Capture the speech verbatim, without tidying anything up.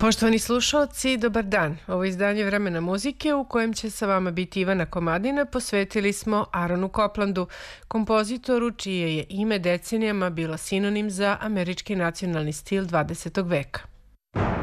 Poštovani slušalci, dobar dan. Ovo izdanje Vremena muzike u kojem će sa vama biti Ivana Komadina posvetili smo Aaronu Coplandu, kompozitoru čije je ime decenijama bilo sinonim za američki nacionalni stil dvadesetog veka.